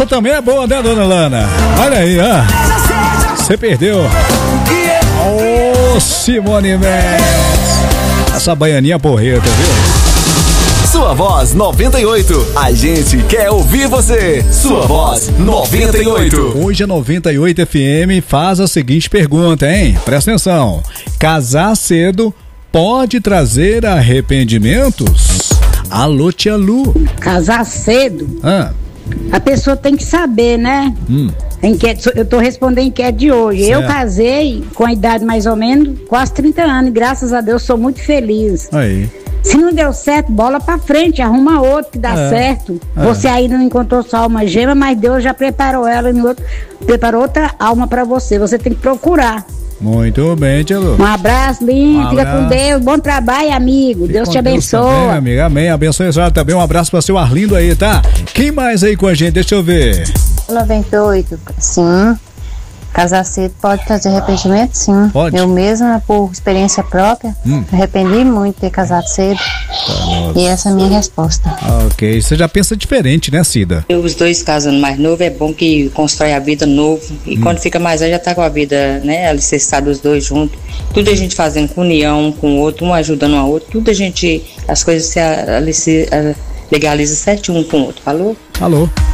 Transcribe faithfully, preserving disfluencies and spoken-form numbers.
Essa também é boa, né, dona Lana? Olha aí, ó. Você perdeu. Ô, oh, Simone Mendes. Essa baianinha porreta, viu? Sua Voz noventa e oito. A gente quer ouvir você. Sua Voz noventa e oito. Hoje a noventa e oito F M faz a seguinte pergunta, hein? Presta atenção. Casar cedo pode trazer arrependimentos? Alô, tia Lu. Casar cedo? Ah. A pessoa tem que saber, né? Hum. Enquete, eu tô respondendo a enquete de hoje. Certo. Eu casei com a idade mais ou menos, quase trinta anos, e graças a Deus sou muito feliz. Aí. Se não deu certo, bola pra frente, arruma outro que dá é. certo. É. Você ainda não encontrou só alma gêmea, mas Deus já preparou ela, e outro, preparou outra alma pra você. Você tem que procurar. Muito bem, tia Lu. Um abraço, lindo, um fica abraço. Com Deus, bom trabalho, amigo. Fique Deus te abençoe. Deus também, amiga. Amém, abençoe a senhora também. Um abraço pra seu Arlindo aí, tá? Quem mais aí com a gente? Deixa eu ver. noventa e oito, sim. Casar cedo pode trazer arrependimento, sim. Pode? Eu mesma, por experiência própria, hum. me arrependi muito de ter casado cedo. Tá, e essa é a minha resposta. Ah, ok, você já pensa diferente, né, Cida? Os dois casando mais novo é bom que constrói a vida novo. E hum. quando fica mais velho já tá com a vida, né, alicerçada os dois juntos. Tudo a gente fazendo com união, com o outro, um ajudando o outro. Tudo a gente, as coisas se alice, legaliza certinho um com o outro. Falou? Alô?